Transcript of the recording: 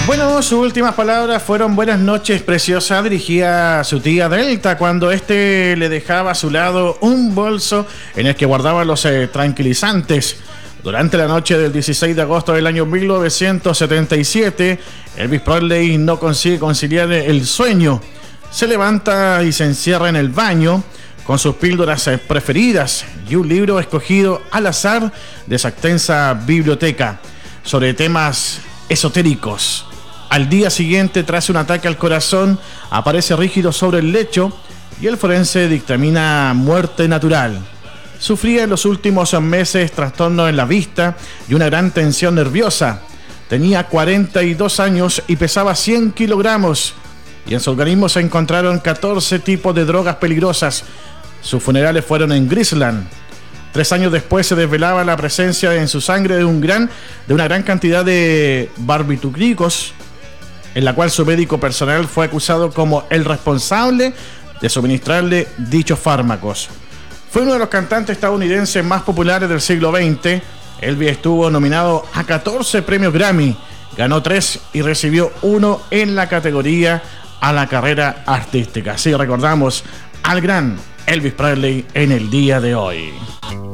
Bueno, sus últimas palabras fueron buenas noches, preciosa, dirigida a su tía Delta cuando este le dejaba a su lado un bolso en el que guardaba los tranquilizantes. Durante la noche del 16 de agosto del año 1977, Elvis Presley no consigue conciliar el sueño. Se levanta y se encierra en el baño con sus píldoras preferidas y un libro escogido al azar de esa extensa biblioteca sobre temas esotéricos. Al día siguiente, tras un ataque al corazón, aparece rígido sobre el lecho y el forense dictamina muerte natural. Sufría en los últimos meses trastornos en la vista y una gran tensión nerviosa. Tenía 42 años y pesaba 100 kilogramos. Y en su organismo se encontraron 14 tipos de drogas peligrosas. Sus funerales fueron en Graceland. 3 años después se desvelaba la presencia en su sangre de una gran cantidad de barbitúricos, en la cual su médico personal fue acusado como el responsable de suministrarle dichos fármacos. Fue uno de los cantantes estadounidenses más populares del siglo XX. Elvis estuvo nominado a 14 premios Grammy, ganó 3 y recibió 1 en la categoría a la carrera artística. Así recordamos al gran Elvis Presley en el día de hoy.